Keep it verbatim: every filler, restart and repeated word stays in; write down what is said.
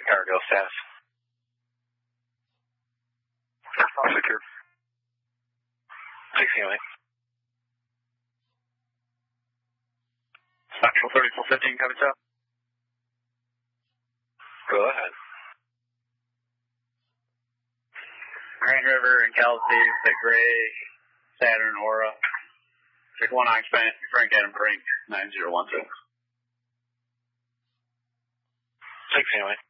Cargo status. Secure. sixteen oh eight. Central thirty-four fifteen, copy top. Go ahead. Grand River and Calaveras, the Gray, Saturn, Aura. Check one nine, Frank Adam Brink, nine zero one six. sixteen oh eight.